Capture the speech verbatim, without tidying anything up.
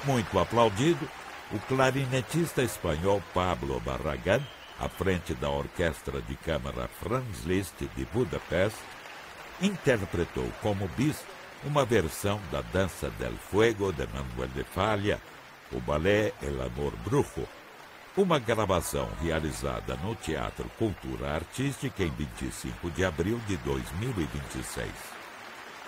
Muito aplaudido, o clarinetista espanhol Pablo Barragán, à frente da Orquestra de Câmara Franz Liszt de Budapeste, interpretou como bis uma versão da Dança del Fuego de Manuel de Falla, o balé El Amor Brujo, uma gravação realizada no Teatro Cultura Artística em vinte e cinco de abril de dois mil e vinte e seis.